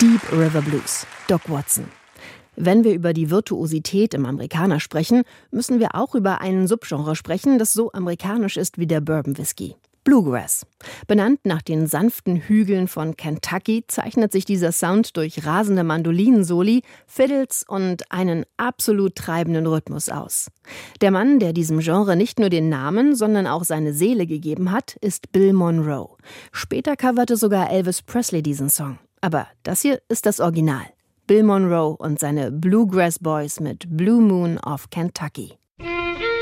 Deep River Blues, Doc Watson. Wenn wir über die Virtuosität im Amerikaner sprechen, müssen wir auch über ein Subgenre sprechen, das so amerikanisch ist wie der Bourbon Whisky. Bluegrass. Benannt nach den sanften Hügeln von Kentucky zeichnet sich dieser Sound durch rasende Mandolinensoli, Fiddles und einen absolut treibenden Rhythmus aus. Der Mann, der diesem Genre nicht nur den Namen, sondern auch seine Seele gegeben hat, ist Bill Monroe. Später coverte sogar Elvis Presley diesen Song. Aber das hier ist das Original. Bill Monroe und seine Bluegrass Boys mit Blue Moon of Kentucky.